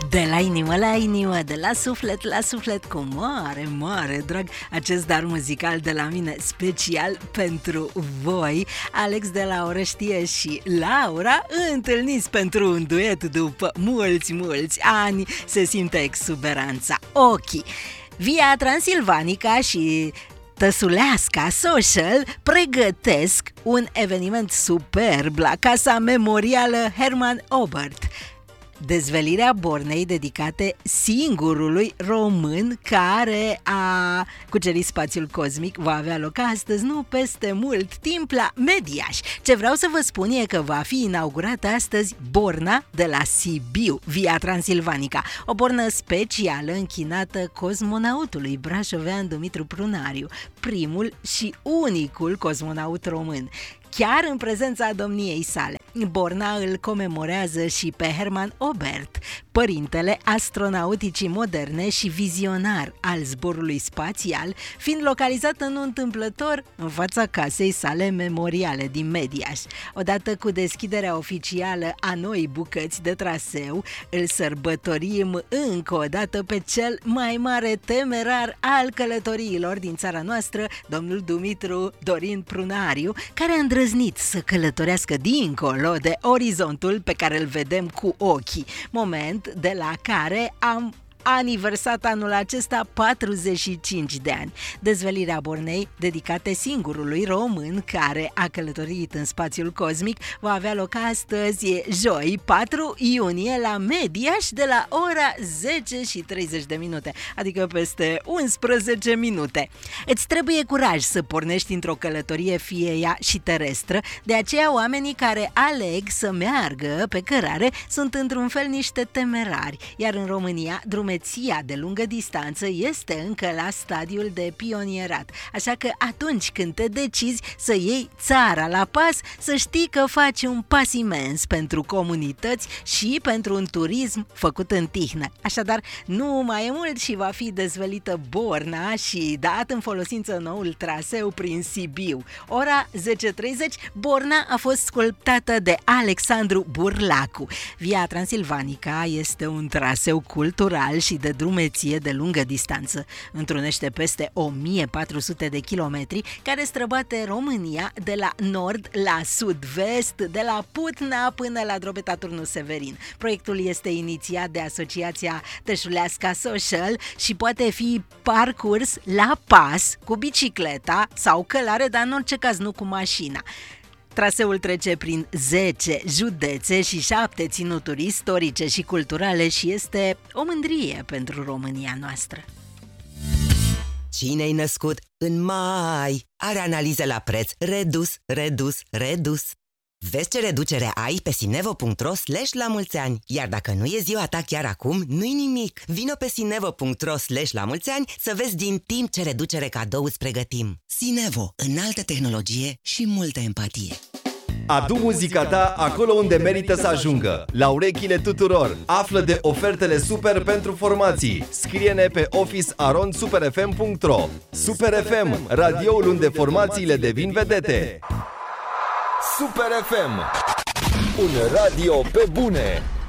De la inimă la inimă, de la suflet la suflet, cu mare, mare drag, acest dar muzical de la mine special pentru voi. Alex de la Orăștie și Laura, întâlniți pentru un duet după mulți ani, se simte exuberanța ochii. Via Transilvanica și Tăsuleasca Social pregătesc un eveniment superb la Casa Memorială Hermann Oberth. Dezvelirea Bornei dedicate singurului român care a cucerit spațiul cosmic va avea loc astăzi, nu peste mult timp, la Mediaș. Ce vreau să vă spun e că va fi inaugurată astăzi borna de la Sibiu, Via Transilvanica, o bornă specială închinată cosmonautului brașovean Dumitru Prunariu, primul și unicul cosmonaut român, chiar în prezența domniei sale. Borna îl comemorează și pe Hermann Oberth, părintele astronauticii moderne și vizionar al zborului spațial, fiind localizat în întâmplător în fața casei sale memoriale din Mediaș. Odată cu deschiderea oficială a noii bucăți de traseu, îl sărbătorim încă o dată pe cel mai mare temerar al călătoriilor din țara noastră, domnul Dumitru Dorin Prunariu, care a îndrăznit să călătorească dincolo de orizontul pe care îl vedem cu ochii, moment de la care am aniversat anul acesta 45 de ani. Dezvelirea bornei, dedicate singurului român care a călătorit în spațiul cosmic, va avea loc astăzi, joi, 4 iunie, la Mediaș, de la ora 10:30, adică peste 11 minute. Îți trebuie curaj să pornești într-o călătorie, fie ea și terestră, de aceea oamenii care aleg să meargă pe cărare sunt într-un fel niște temerari, iar în România drumeția de lungă distanță este încă la stadiul de pionierat, așa că atunci când te decizi să iei țara la pas, să știi că faci un pas imens pentru comunități și pentru un turism făcut în tihnă. Așadar, nu mai e mult și va fi dezvelită borna și dat în folosință noul traseu prin Sibiu. Ora 10:30, borna a fost sculptată de Alexandru Burlacu. Via Transilvanica este un traseu cultural și de drumeție de lungă distanță. Întrunește peste 1400 de kilometri care străbate România de la nord la sud-vest, de la Putna până la Drobeta Turnu Severin. Proiectul este inițiat de Asociația Tăsuleasca Social și poate fi parcurs la pas cu bicicleta sau călare, dar în orice caz nu cu mașina. Traseul trece prin 10 județe și 7 ținuturi istorice și culturale și este o mândrie pentru România noastră. Cine-i născut în mai are analiză la preț redus. Vezi ce reducere ai pe sinevo.ro/la-mulți-ani. Iar dacă nu e ziua ta chiar acum, nu-i nimic. Vino pe sinevo.ro/la-mulți-ani să vezi din timp ce reducere cadou îți pregătim. Sinevo, înaltă tehnologie și multă empatie. Adu muzica ta acolo unde merită să ajungă, la urechile tuturor. Află de ofertele super pentru formații. Scrie-ne pe office@superfm.ro. Super FM, radioul unde formațiile devin vedete. Super FM, un radio pe bune.